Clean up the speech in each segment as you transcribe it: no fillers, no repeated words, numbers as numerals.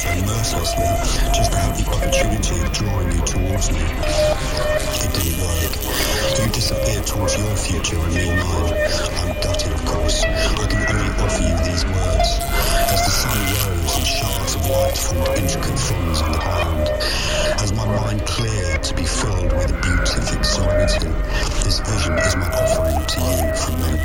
and mercilessly just to have the opportunity of drawing you towards me. It didn't work. You disappeared towards your future and me mine. I'm gutted, of course. I can only offer you these words. As the sun rose and shards of light formed intricate fronds on the ground, as my mind cleared to be filled with a beatific serenity, this vision is my offering to you from me.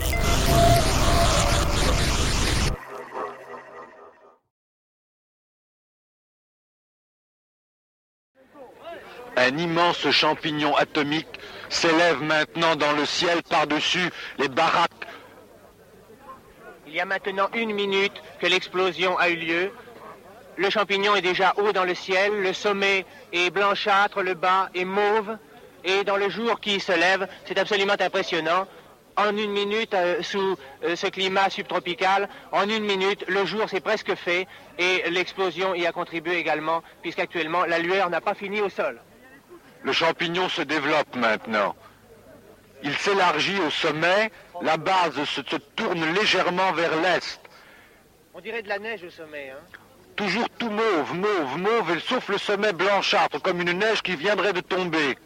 Un immense champignon atomique s'élève maintenant dans le ciel par-dessus les baraques. Il y a maintenant 1 minute que l'explosion a eu lieu. Le champignon est déjà haut dans le ciel, le sommet est blanchâtre, le bas est mauve, et dans le jour qui se lève, c'est absolument impressionnant. En 1 minute, sous ce climat subtropical, en 1 minute, le jour s'est presque fait, et l'explosion y a contribué également, puisqu'actuellement, la lueur n'a pas fini au sol. Le champignon se développe maintenant. Il s'élargit au sommet, la base se tourne légèrement vers l'est. On dirait de la neige au sommet, hein? Toujours tout mauve, mauve, mauve, et sauf le sommet blanchâtre, comme une neige qui viendrait de tomber.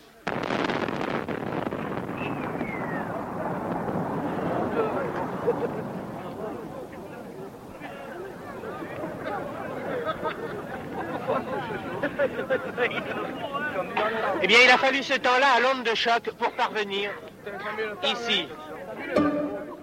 Eh bien, il a fallu ce temps-là à l'onde de choc pour parvenir ici.